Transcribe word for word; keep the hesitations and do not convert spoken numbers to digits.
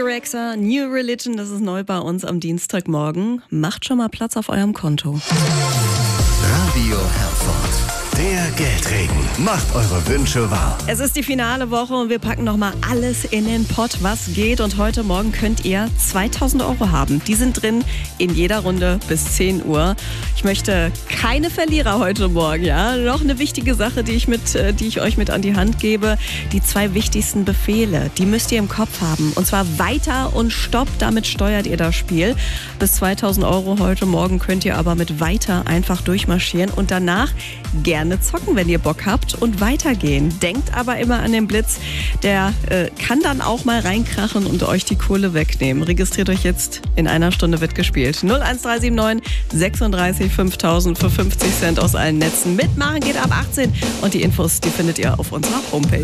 Bebe Rexha, New Religion, das ist neu bei uns am Dienstagmorgen. Macht schon mal Platz auf eurem Konto. Radio Herford, der Geldregen. Macht eure Wünsche wahr. Es ist die finale Woche und wir packen noch mal alles in den Pott, was geht. Und heute Morgen könnt ihr zweitausend Euro haben. Die sind drin in jeder Runde bis zehn Uhr. Ich möchte keine Verlierer heute Morgen. Ja, noch eine wichtige Sache, die ich, mit, die ich euch mit an die Hand gebe. Die zwei wichtigsten Befehle, die müsst ihr im Kopf haben. Und zwar weiter und stopp, damit steuert ihr das Spiel. Bis zweitausend Euro heute Morgen könnt ihr aber mit weiter einfach durchmarschieren und danach gerne zocken, wenn ihr Bock habt und weitergehen. Denkt aber immer an den Blitz, der äh, kann dann auch mal reinkrachen und euch die Kohle wegnehmen. Registriert euch jetzt, in einer Stunde wird gespielt. null eins drei sieben neun sechsunddreißig fünftausend für fünfzig Cent aus allen Netzen. Mitmachen geht ab achtzehn und die Infos, die findet ihr auf unserer Homepage.